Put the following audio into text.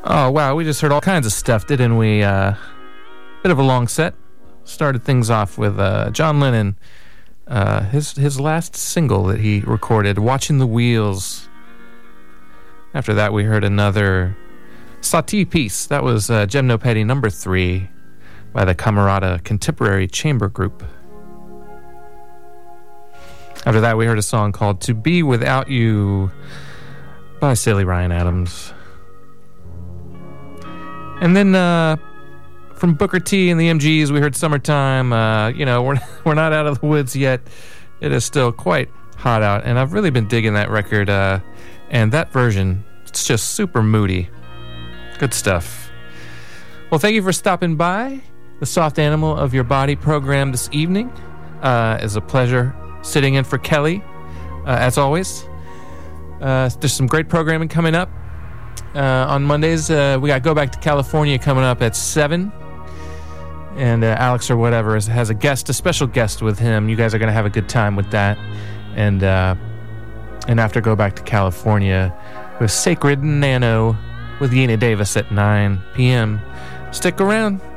Oh, wow, we just heard all kinds of stuff, didn't we? Bit of a long set. Started things off with John Lennon, his last single that he recorded, Watching the Wheels. After that, we heard another Satie piece. That was Gymnopédie number 3 by the Camerata Contemporary Chamber Group. After that, we heard a song called To Be Without You by Silly Ryan Adams. And then from Booker T and the MGs, we heard Summertime. We're not out of the woods yet. It is still quite hot out, and I've really been digging that record. And that version, it's just super moody. Good stuff. Well, thank you for stopping by. The Soft Animal of Your Body program this evening is a pleasure sitting in for Kelly, as always. There's some great programming coming up. On Mondays, we got Go Back to California coming up at 7. And Alex or whatever has a special guest with him. You guys are going to have a good time with that. And after Go Back to California, with Sacred Nano with Yena Davis at 9 p.m. Stick around.